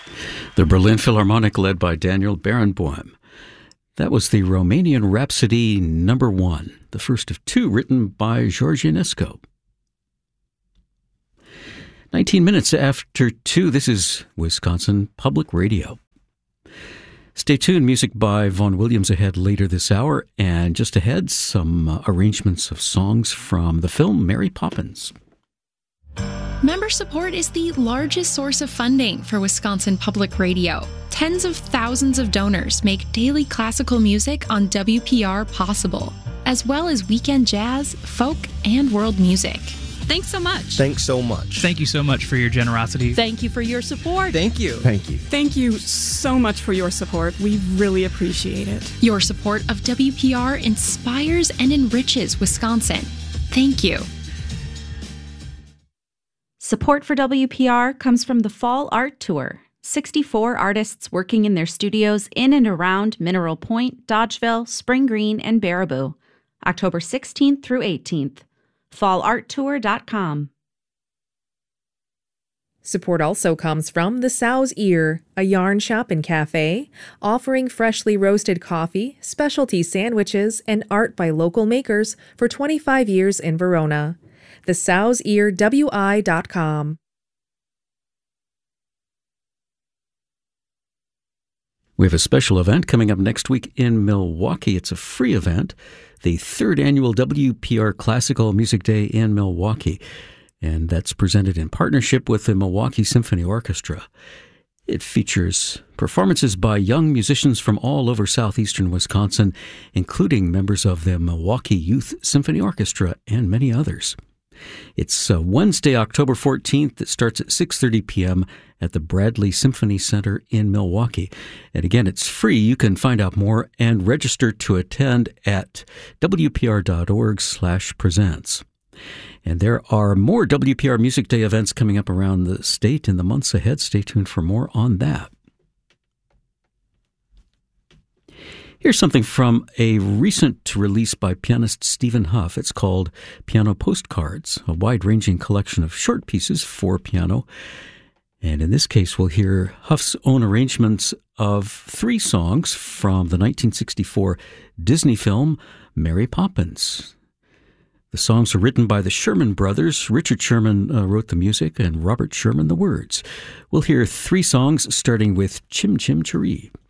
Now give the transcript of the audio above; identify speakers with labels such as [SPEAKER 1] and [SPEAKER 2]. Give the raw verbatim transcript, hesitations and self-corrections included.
[SPEAKER 1] The Berlin Philharmonic, led by Daniel Barenboim. That was the Romanian Rhapsody number one, the first of two written by George Enesco. nineteen minutes after two, this is Wisconsin Public Radio. Stay tuned, music by Vaughan Williams ahead later this hour, and just ahead, some uh, arrangements of songs from the film Mary Poppins.
[SPEAKER 2] Member support is the largest source of funding for Wisconsin Public Radio. Tens of thousands of donors make daily classical music on W P R possible, as well as weekend jazz, folk, and world music.
[SPEAKER 3] Thanks so much.
[SPEAKER 4] Thanks so much.
[SPEAKER 5] Thank you so much for your generosity.
[SPEAKER 3] Thank you for your support.
[SPEAKER 4] Thank you.
[SPEAKER 6] Thank you.
[SPEAKER 7] Thank you so much for your support. We really appreciate it.
[SPEAKER 2] Your support of W P R inspires and enriches Wisconsin. Thank you.
[SPEAKER 8] Support for W P R comes from the Fall Art Tour. sixty-four artists working in their studios in and around Mineral Point, Dodgeville, Spring Green, and Baraboo. October sixteenth through eighteenth. fall art tour dot com.
[SPEAKER 9] Support also comes from The Sow's Ear, a yarn shop and cafe, offering freshly roasted coffee, specialty sandwiches, and art by local makers for twenty-five years in Verona. the sows ear w i dot com.
[SPEAKER 1] We have a special event coming up next week in Milwaukee. It's a free event, the third annual W P R Classical Music Day in Milwaukee, and that's presented in partnership with the Milwaukee Symphony Orchestra. It features performances by young musicians from all over southeastern Wisconsin, including members of the Milwaukee Youth Symphony Orchestra and many others. It's uh, Wednesday, October fourteenth. It starts at six thirty p.m. at the Bradley Symphony Center in Milwaukee. And again, it's free. You can find out more and register to attend at w p r dot org slash presents. And there are more W P R Music Day events coming up around the state in the months ahead. Stay tuned for more on that. Here's something from a recent release by pianist Stephen Huff. It's called Piano Postcards, a wide-ranging collection of short pieces for piano. And in this case, we'll hear Huff's own arrangements of three songs from the nineteen sixty-four Disney film Mary Poppins. The songs are written by the Sherman brothers. Richard Sherman uh, wrote the music and Robert Sherman the words. We'll hear three songs starting with Chim Chim Cheree.